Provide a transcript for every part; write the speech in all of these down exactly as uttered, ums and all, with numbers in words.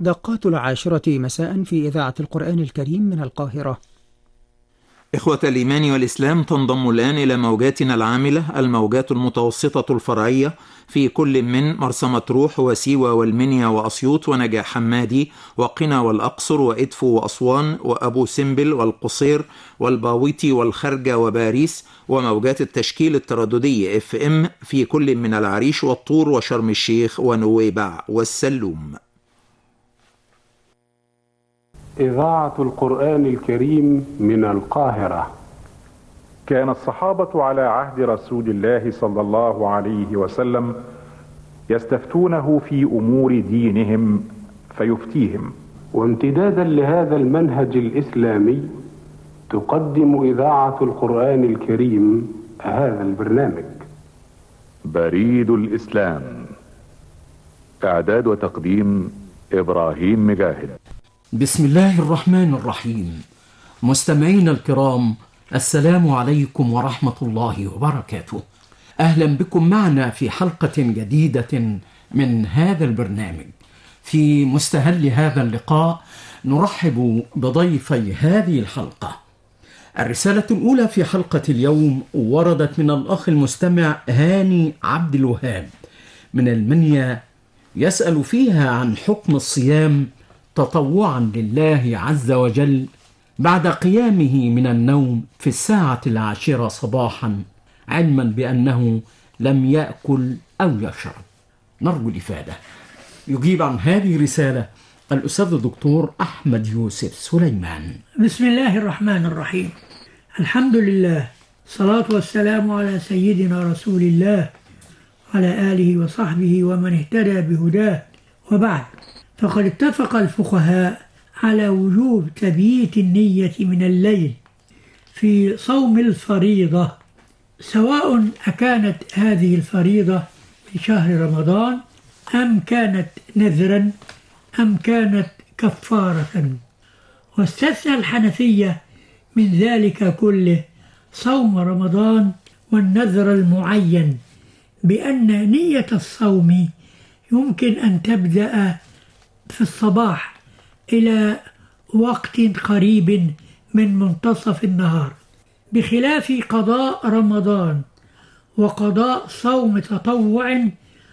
دقات العاشرة مساء في إذاعة القرآن الكريم من القاهرة. إخوة الإيمان والإسلام، تنضم الآن إلى موجاتنا العاملة الموجات المتوسطة الفرعية في كل من مرسى مطروح وسيوة والمنيا وأسيوط ونجع حمادي وقنا والأقصر وإدفو وأسوان وأبو سمبل والقصير والباويتي والخرجة وباريس، وموجات التشكيل الترددي اف ام في كل من العريش والطور وشرم الشيخ ونويبع والسلوم. إذاعة القرآن الكريم من القاهرة. كان الصحابة على عهد رسول الله صلى الله عليه وسلم يستفتونه في أمور دينهم فيفتيهم، وامتدادا لهذا المنهج الإسلامي تقدم إذاعة القرآن الكريم هذا البرنامج. بريد الإسلام، إعداد وتقديم إبراهيم مجاهد. بسم الله الرحمن الرحيم. مستمعينا الكرام، السلام عليكم ورحمة الله وبركاته. أهلا بكم معنا في حلقة جديدة من هذا البرنامج. في مستهل هذا اللقاء نرحب بضيفي هذه الحلقة. الرسالة الأولى في حلقة اليوم وردت من الأخ المستمع هاني عبد الوهاب من المنيا، يسأل فيها عن حكم الصيام تطوعا لله عز وجل بعد قيامه من النوم في الساعة العاشرة صباحا، علما بأنه لم يأكل أو يشرب. نرجو الإفادة. يجيب عن هذه الرسالة الأستاذ الدكتور أحمد يوسف سليمان. بسم الله الرحمن الرحيم. الحمد لله، الصلاة والسلام على سيدنا رسول الله وعلى آله وصحبه ومن اهتدى بهداه، وبعد، فقد اتفق الفقهاء على وجوب تبييت النية من الليل في صوم الفريضة، سواء أكانت هذه الفريضة في شهر رمضان أم كانت نذرا أم كانت كفارة. واستثنى الحنفية من ذلك كله صوم رمضان والنذر المعين، بأن نية الصوم يمكن أن تبدأ في الصباح إلى وقت قريب من منتصف النهار، بخلاف قضاء رمضان وقضاء صوم تطوع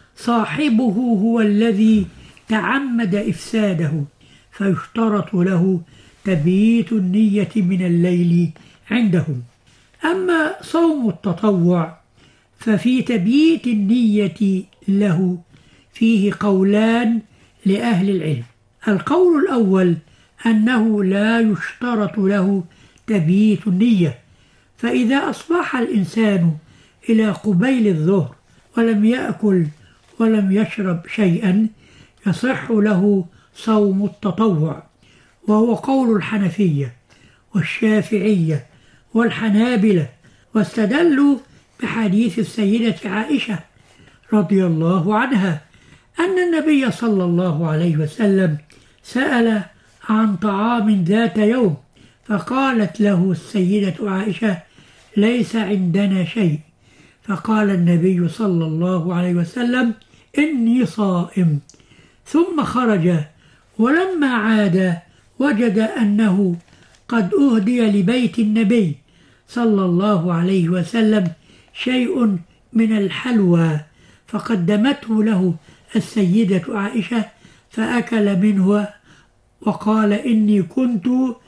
صاحبه هو الذي تعمد إفساده، فيشترط له تبييت النية من الليل عندهم. أما صوم التطوع ففي تبييت النية له فيه قولان لأهل العلم. القول الأول أنه لا يشترط له تبييت النية، فإذا أصبح الإنسان إلى قبيل الظهر ولم يأكل ولم يشرب شيئا يصح له صوم التطوع، وهو قول الحنفية والشافعية والحنابلة، واستدلوا بحديث السيدة عائشة رضي الله عنها أن النبي صلى الله عليه وسلم سأل عن طعام ذات يوم، فقالت له السيدة عائشة: ليس عندنا شيء. فقال النبي صلى الله عليه وسلم: إني صائم. ثم خرج، ولما عاد وجد أنه قد أهدي لبيت النبي صلى الله عليه وسلم شيء من الحلوى، فقدمته له السيدة عائشة فأكل منه وقال: إني كنت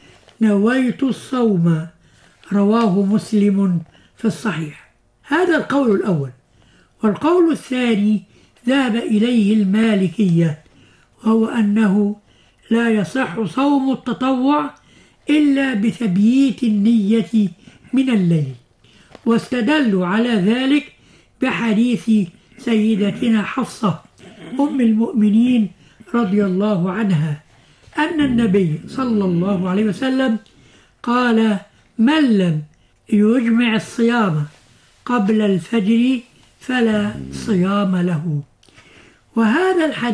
نويت الصوم. رواه مسلم في الصحيح. هذا القول الأول. والقول الثاني ذهب إليه المالكية، وهو أنه لا يصح صوم التطوع إلا بتبييت النية من الليل، واستدلوا على ذلك بحديث سيدتنا حفصة أم المؤمنين رضي الله عنها أن النبي صلى الله عليه وسلم قال: من لم يجمع الصيام قبل الفجر فلا صيام له. وهذا الحديث